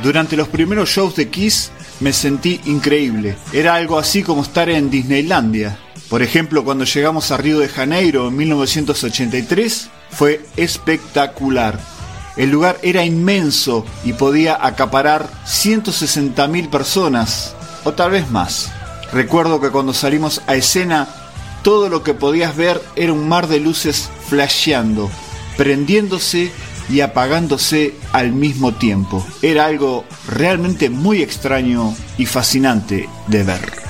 Durante los primeros shows de Kiss me sentí increíble. Era algo así como estar en Disneylandia. Por ejemplo, cuando llegamos a Río de Janeiro en 1983, fue espectacular. El lugar era inmenso y podía acaparar 160.000 personas, o tal vez más. Recuerdo que cuando salimos a escena, todo lo que podías ver era un mar de luces flasheando, prendiéndose y apagándose al mismo tiempo. Era algo realmente muy extraño y fascinante de ver.